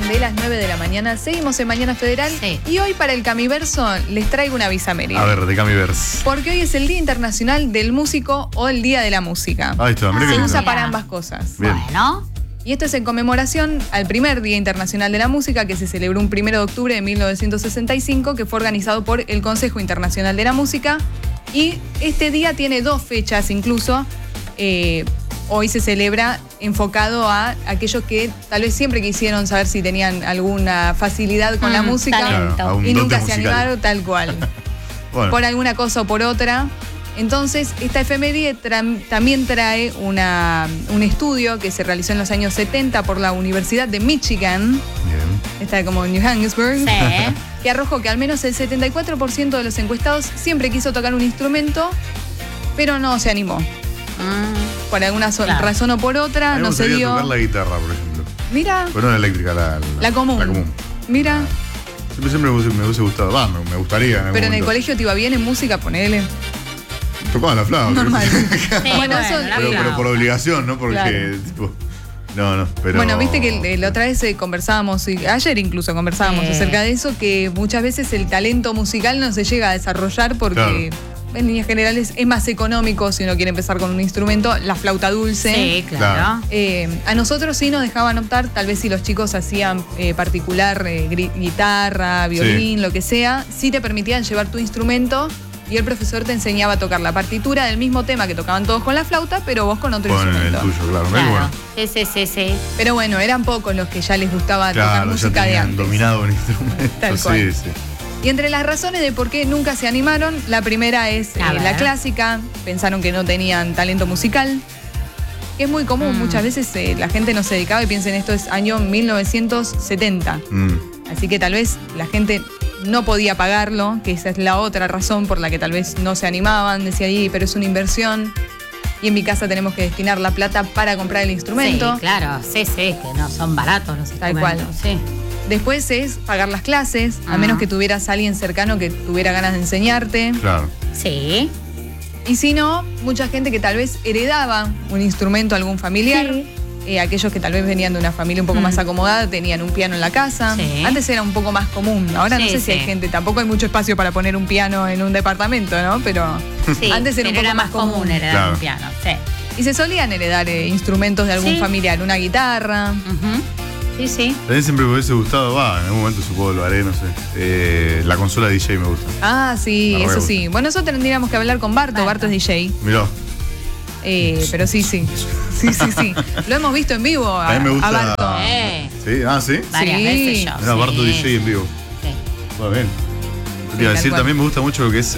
de las 9 de la mañana. Seguimos en Mañana Federal. Sí. Y hoy para el Camiverso les traigo una bisameria. A ver, de Camiverse. Porque hoy es el Día Internacional del Músico o el Día de la Música. Ahí está, mirá Se qué usa lindo. para ambas cosas. Bien. Bueno. Y esto es en conmemoración al primer Día Internacional de la Música, que se celebró un 1 de octubre de 1965, que fue organizado por el Consejo Internacional de la Música. Y este día tiene dos fechas incluso. Hoy se celebra enfocado a aquellos que tal vez siempre quisieron saber si tenían alguna facilidad con la música talento. Claro, a un y nunca dote se musical. animaron, tal cual. Bueno, Por alguna cosa o por otra. Entonces, esta efeméride también trae un estudio que se realizó en los años 70 por la Universidad de Michigan, bien. está como en New Hampshire, Sí. que arrojó que al menos el 74% de los encuestados siempre quiso tocar un instrumento, pero no se animó. Por alguna Claro. razón o por A otra, mí me no se gustaría dio. tocar la guitarra, por ejemplo. Mira, Pero no la eléctrica, la común. La común. Mira, Siempre me hubiese gustado. Va, me gustaría. pero en el momento. colegio te iba bien en música, ponele. Tocaba la flauta. Normal. Sí, Bueno, eso- la Pero flauta. por obligación, ¿no? Porque, Claro. tipo. No, pero. Bueno, viste que la otra vez conversábamos, y ayer incluso conversábamos acerca de eso, que muchas veces el talento musical no se llega a desarrollar porque en líneas generales es más económico si uno quiere empezar con un instrumento, la flauta dulce. Sí, claro. A nosotros sí nos dejaban optar, tal vez si los chicos hacían particular guitarra, violín, lo que sea, sí te permitían llevar tu instrumento y el profesor te enseñaba a tocar la partitura del mismo tema que tocaban todos con la flauta, pero vos con otro Con el instrumento. tuyo, claro. Mirá que Claro. bueno. Sí. Pero bueno, eran pocos los que ya les gustaba tocar Claro, ya música de tenían antes. dominado un instrumento. Tal sí, cual. sí. Y entre las razones de por qué nunca se animaron, la primera es A ver. la clásica, pensaron que no tenían talento musical, que es muy común, muchas veces la gente no se dedicaba y piensen esto es año 1970, así que tal vez la gente no podía pagarlo, que esa es la otra razón por la que tal vez no se animaban, decía ahí, pero es una inversión y en mi casa tenemos que destinar la plata para comprar el instrumento. Sí, claro. Sí, que no son baratos los Tal cual. instrumentos. Sí. Después es pagar las clases, a menos que tuvieras a alguien cercano que tuviera ganas de enseñarte. Claro. Sí. Y si no, mucha gente que tal vez heredaba un instrumento a algún familiar. Aquellos que tal vez venían de una familia un poco más acomodada tenían un piano en la casa. Sí. Antes era un poco más común. Ahora no Sí, sé si hay sí. gente, tampoco hay mucho espacio para poner un piano en un departamento, ¿no? Pero Sí, antes era un pero poco más común. heredar Claro. un piano. Sí. Y se solían heredar instrumentos de algún Sí. familiar, una guitarra. Ujú. Sí. También siempre me hubiese gustado, en algún momento supongo lo haré, no sé. La consola DJ me gusta. Ah, sí, Me re eso gusta. sí. Bueno, eso tendríamos que hablar con Barto. Barto es DJ. Mirá. Pero sí. Sí. Lo hemos visto en vivo A mí me gusta. a Barto. ¿Sí? Ah, ¿sí? Varias Sí. veces yo. Mirá, Barto sí. DJ en vivo. Sí. Va bien. Te iba a tal decir, cual. también me gusta mucho lo que es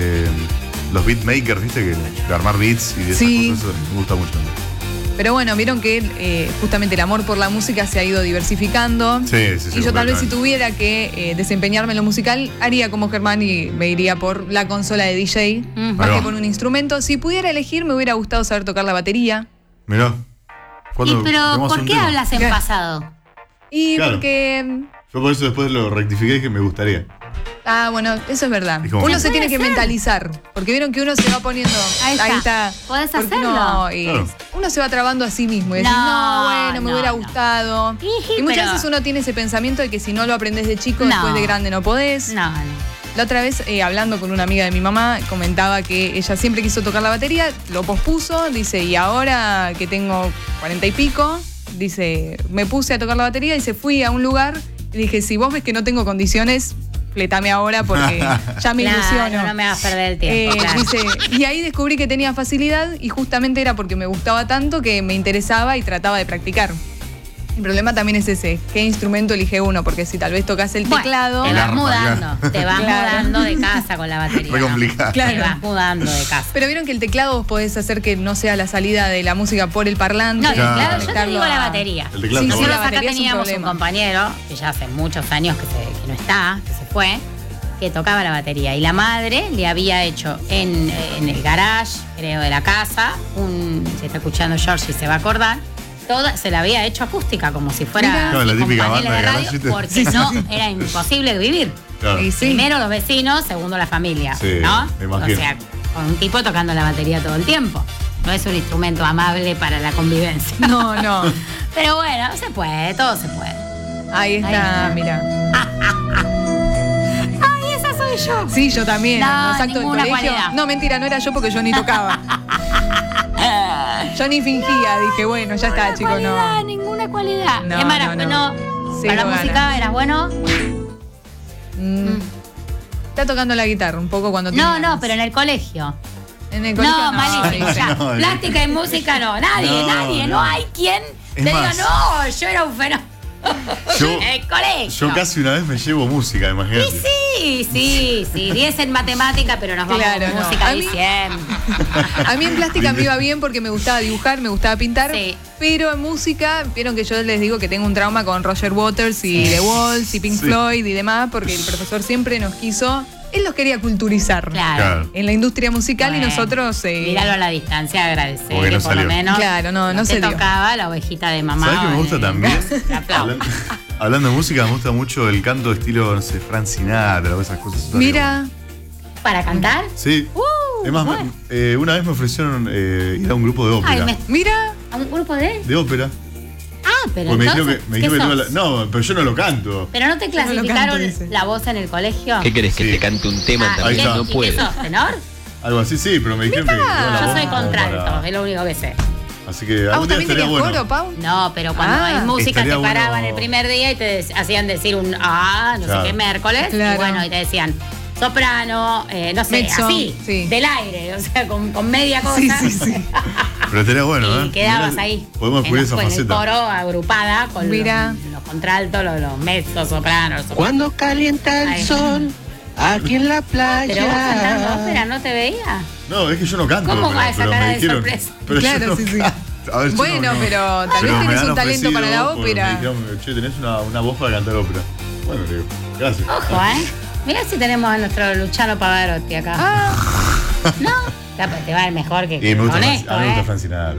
los beatmakers, ¿viste? Que de armar beats y de esas Sí. cosas, eso me gusta mucho. Pero bueno, vieron que justamente el amor por la música se ha ido diversificando. Sí. Y yo tal vez si completamente. tuviera que desempeñarme en lo musical, haría como Germán y me iría por la consola de DJ, más Ahí que va. por un instrumento. Si pudiera elegir, me hubiera gustado saber tocar la batería. Mirá. ¿Y ¿Cuándo pero tenemos por un qué tema? hablas en Claro. pasado? Y Claro. porque... Yo por eso después lo rectifiqué y que me gustaría. Ah, bueno, eso es verdad. Es como Uno que- se tiene que Puede ser. mentalizar. Porque vieron que uno se va poniendo. Ahí está. Podés Porque hacerlo. Uno, uno se va trabando a sí mismo. Y decís, No, bueno, me no, hubiera no. gustado. Iji, Y muchas pero- veces uno tiene ese pensamiento de que si no lo aprendes de chico, No. después de grande no podés. No. La otra vez, hablando con una amiga de mi mamá, comentaba que ella siempre quiso tocar la batería, lo pospuso, dice, y ahora que tengo 40 y pico, dice, me puse a tocar la batería y se fui a un lugar y dije, si vos ves que no tengo condiciones, fletame ahora porque ya me ilusiono. Claro, no me hagas perder el tiempo. Claro. Dice, y ahí descubrí que tenía facilidad y justamente era porque me gustaba tanto que me interesaba y trataba de practicar. El problema también es ese, ¿qué instrumento elige uno? Porque si tal vez tocas el Bueno, teclado... te El vas arpa, mudando. Te vas Claro. mudando de casa con la batería. Re ¿no? complicado. Claro. Te vas mudando de casa. Pero vieron que el teclado vos podés hacer que no sea la salida de la música por el parlante. No, Claro. claro, yo te conectarlo digo la a- batería. El teclado Sí, está sí, bueno. la Nosotros acá batería es un teníamos un problema. compañero, que ya hace muchos años que no está, que se fue, que tocaba la batería. Y la madre le había hecho en el garage, creo, de la casa, si está escuchando George y se va a acordar, se la había hecho acústica, como si fuera Mirá. Claro, la con típica paneles banda de radio, garage, ¿viste? porque Sí, sí, no, sí. era imposible vivir. Claro. Y sí. Primero los vecinos, segundo la familia, Sí, ¿no? me imagino. O sea, con un tipo tocando la batería todo el tiempo. No es un instrumento amable para la convivencia. No, no. Pero bueno, se puede, todo se puede. Ahí está, Ahí. mira. ¡Ay, esa soy yo! Sí, yo también. No, en los actos del ninguna colegio. cualidad. No, mentira, no era yo porque yo ni tocaba. Yo ni fingía, dije, bueno, ya está, chicos, no. Ninguna cualidad. No, Es más, no, no. bueno, Cero para la música ganas. eras bueno. Está tocando la guitarra un poco cuando No, tenías- no, pero en el colegio. En el colegio No, malísimo. dice. Ya, no, no. plástica y música no. Nadie. No hay quien Es te diga, más. no, yo era un fenómeno. Yo- En el colegio. Yo casi una vez me llevo música, imagínate. Sí. 10 en matemática, pero nos vamos Claro, con no. música A y mí- 100. A mí en plástica me iba bien porque me gustaba dibujar, me gustaba pintar, Sí. pero en música, vieron que yo les digo que tengo un trauma con Roger Waters y The Walls y Pink Sí. Floyd y demás, porque el profesor siempre nos quiso, él los quería culturizar Claro. en la industria musical Bueno, y nosotros... míralo a la distancia, agradecer Porque que no por lo salió. menos Claro, no te se dio. tocaba la ovejita de mamá. ¿Sabes qué me gusta también? Te aplaudo. Hablando de música, me gusta mucho el canto de estilo, no sé, Frank Sinatra o esas cosas. Mira, ¿Para cantar? Sí. Es más, bueno. una vez me ofrecieron ir a un grupo de ópera. Ay, mira, ¿A un grupo de? De ópera. Ah, pero Porque entonces, me dijeron ¿qué que sos? No, pero yo no lo canto. ¿Pero no te Yo no lo clasificaron canto, dice. la voz en el colegio? ¿Qué querés que Sí. te cante un tema Ah, también? Ahí está. No ¿y qué puedo. sos, tenor? Algo así, sí, pero me dijeron que. Mirá. tengo la Yo voz soy como contralto, para- es lo único que sé. Así que ¿a vos algún día también estaría tenías bueno. coro, Pau? No, pero cuando Ah, hay música te estaría paraban bueno. el primer día y te hacían decir un no Claro. sé qué miércoles. Claro. Y bueno, y te decían soprano, no sé, Mezzo, así, sí. del aire, o sea, con media cosa. Sí. Pero estaría bueno, Y ¿eh? quedabas Mirá, ahí. Podemos descubrir esa en el faceta. coro agrupada con Mira. los contraltos, los mezzos, sopranos. Cuando calienta el Ay. sol, aquí en la playa. Pero vos cantando ópera, ¿no te veía? No, es que yo no canto. ¿Cómo pero- va esa pero cara me de dijeron- sorpresa? pero yo Claro, no sí. canto. A ver, yo Bueno, no- pero tal pero vez me tenés han un talento para la ofrecido, porque ópera. Me dijeron, che, tenés una voz para cantar ópera. Bueno, le digo, gracias. Ojo, Mirá si tenemos a nuestro Luciano Pavarotti acá. Ah, No, capaz te va a ir mejor que Y me gusta, con a esto, mí me gusta Frank Sinatra.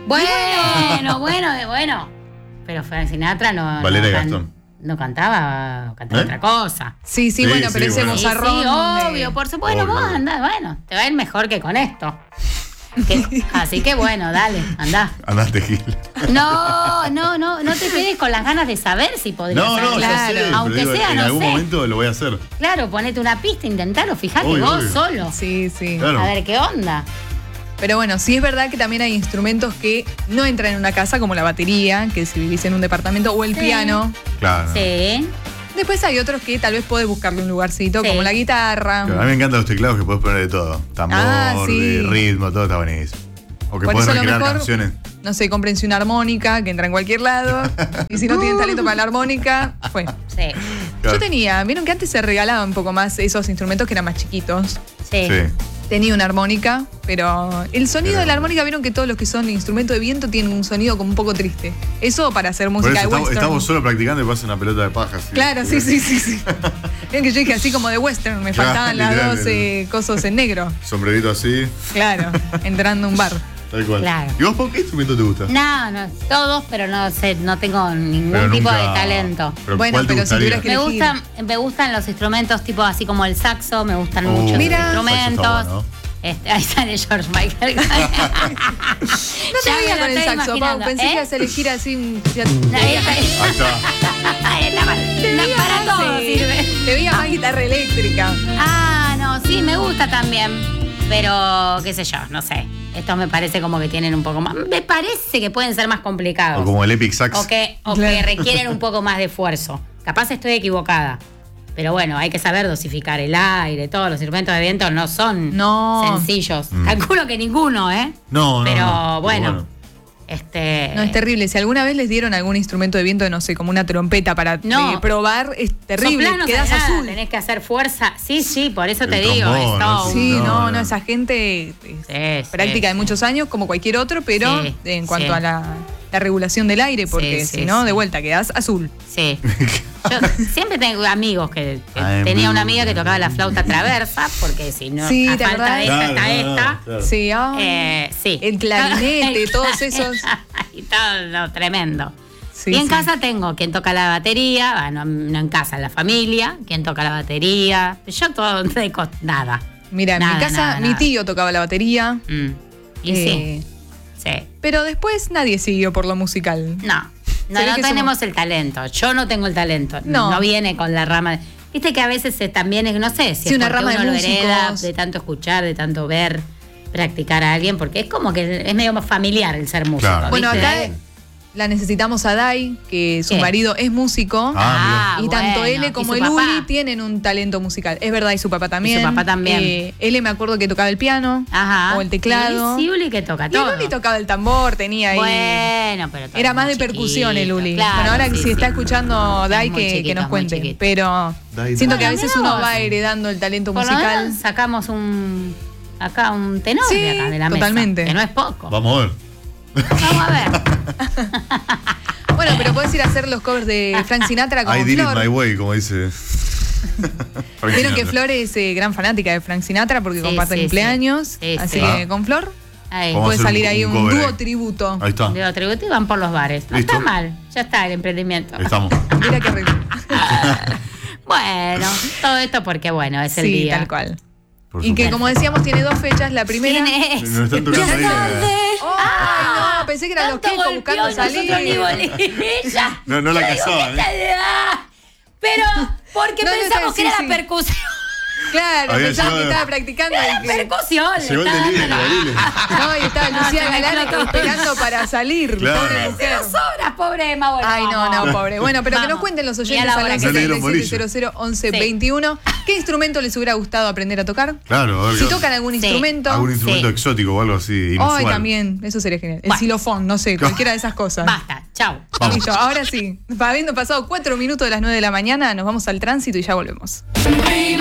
Bueno. Pero Frank Sinatra no. Valeria no Gastón. No cantaba otra cosa. sí, Sí, bueno, pero sí, ese bueno. Sí, mozarrón. sí, obvio, por supuesto. Obvio, Vos obvio. andás, bueno, te va a ir mejor que con esto. Así que bueno, dale, andá. Andaste Gil. No te quedes con las ganas de saber si podría No, ser. no, ya claro. sé. pero Aunque digo, sea, en no algún sé. momento lo voy a hacer. Claro, ponete una pista, intentalo, fijate Obvio, vos obvio. solo. Sí. Claro. A ver qué onda. Pero bueno, sí es verdad que también hay instrumentos que no entran en una casa, como la batería, que si vivís en un departamento, o el Sí. piano. Claro. Sí. Después hay otros que tal vez podés buscarle un lugarcito, Sí. como la guitarra. Claro, a mí me encantan los teclados que podés poner de todo. Tambor, sí. de ritmo, todo está buenísimo. O que Por podés eso a lo recrear mejor, canciones. no sé, cómprense una armónica que entra en cualquier lado. Y si no tienen talento para la armónica, fue. Sí. Claro. Yo tenía, vieron que antes se regalaban un poco más esos instrumentos que eran más chiquitos. Sí. Sí. Tenía una armónica, pero el sonido Pero- de la armónica, vieron que todos los que son instrumentos de viento tienen un sonido como un poco triste. Eso para hacer Por música eso de estamos, western. estamos solo practicando y pasa una pelota de paja. así. Claro, sí. Vieron que yo dije así como de western, me Claro, faltaban las literal, 12 cosas en negro. Sombrerito así, Claro, entrando a un bar. tal cual. Claro. ¿Y vos, Pau, qué instrumento te gusta? No, todos, pero no sé, no tengo ningún Pero tipo nunca- de talento. Pero Bueno, ¿cuál te pero si gustaría? tuvieras que- Me gustan los instrumentos tipo así como el saxo, me gustan Oh, mucho los Mira. instrumentos. Saxo está bueno. Ahí sale George Michael. No te veía con el saxo, Pau. Pensé que ibas a elegir así un. Ahí está. Para todo Sí. sirve. Te veía más guitarra eléctrica. Ah, no, sí, me gusta también. Pero, qué sé yo, no sé. Estos me parece como que tienen un poco más. Me parece que pueden ser más complicados. O como el Epic Sax. O que Claro. requieren un poco más de esfuerzo. Capaz estoy equivocada. Pero bueno, hay que saber dosificar el aire. Todos los instrumentos de viento no son No. sencillos. Calculo que ninguno, ¿eh? No, no. Pero no. bueno. No, es terrible. Si alguna vez les dieron algún instrumento de viento, no sé, como una trompeta para No. probar, es terrible. Soplano, Quedás nada, azul. Tenés que hacer fuerza. Sí, por eso te El digo. trombón, Es todo ¿no? Sí, No, no, no. esa gente es Sí, práctica de sí. muchos años, como cualquier otro, pero Sí, en cuanto sí. a la regulación del aire, porque Sí, si no, sí. de vuelta quedás azul. Sí. Yo siempre tengo amigos que I'm tenía una blue. amiga que tocaba la flauta traversa, porque si no, Sí, a ¿te falta acordás? de esta, está Claro, esta. claro. Sí, Sí. El clarinete, todos esos. Y todo lo tremendo. Sí, y en sí. casa tengo quien toca la batería, no en casa, en la familia, quien toca la batería. Yo todo nada. Mira, en mi Nada, casa nada, mi nada. tío tocaba la batería. Y eh, sí. Pero después nadie siguió por lo musical. No. No, Se ve no que tenemos el talento. Yo no tengo el talento. No. No viene con la rama. Viste que a veces también, no sé, si Sí, es una porque rama de uno lo músicos. hereda de tanto escuchar, de tanto ver, practicar a alguien, porque es como que es medio más familiar el ser músico. Claro. Bueno, ¿viste? acá la necesitamos a Dai, que su ¿Qué? marido es músico. Ah, Y tanto bueno. él como ¿Y el su papá? Uli tienen un talento musical. Es verdad, y su papá también. Y su papá también. Él me acuerdo que tocaba el piano Ajá. o el teclado. Y Uli que toca Y el todo. Uli tocaba el tambor, tenía ahí. Bueno, pero Era más de muy percusión chiquito. el Uli. Claro, bueno, ahora sí, si sí. está escuchando Dai, muy que chiquito, nos muy cuente. chiquito. Pero Dai, siento que a Bueno, veces mirá uno vos. va heredando el talento Por lo musical. menos sacamos un tenor Sí, de acá, de la mesa. totalmente. Que no es poco. Vamos a ver. Vamos a ver. Bueno, pero podés ir a hacer los covers de Frank Sinatra con I did it Flor. my way, como dice. Frank Vieron que Sinatra. Flor es gran fanática de Frank Sinatra porque Sí, comparte sí, cumpleaños. sí. Así Sí, que con Flor Ahí. Vamos a puede hacer salir ahí un cover dúo ahí. tributo. Ahí está. De tributo y van por los bares. No Listo. está mal. Ya está el emprendimiento. Ahí estamos. Mira qué rico. Bueno, todo esto porque, bueno, es el Sí, día. tal cual. Por Y que supuesto. como decíamos tiene 2 fechas. La primera. ¿Quién es? Nos están tocando ahí. ¡Ay, no! Pensé que eran los Tanto Keiko buscando golpeó y salir. nosotros ni bolilla. No la Yo digo, cazaban, ¿qué tal? Pero porque No, no, pensamos sí, que era sí. la percusión. Claro, Había pensaba que llegado- estaba practicando. Era y la que- percusión. Llegó el delivery, Gabriel. No, y estaba Lucía se me Galán explotó. esperando para salir. Claro. Pobre mujer. Pero sobras, pobre Emma. Bueno, Ay, no, vamos. no, pobre. Bueno, pero que nos Vamos. cuenten los Y a oyentes la al hora 11 que- No le dieron bolilla. 3700 11 Sí. 21. ¿Qué instrumento les hubiera gustado aprender a tocar? Claro, a ver. Si tocan algún Sí. instrumento. Algún instrumento Sí. exótico o algo así. Inusual. Ay, también, eso sería genial. El Bueno. xilofón, no sé, cualquiera de esas cosas. Basta, chau. Vamos. Listo, ahora sí. Habiendo pasado 4 minutos de las 9 de la mañana, nos vamos al tránsito y ya volvemos.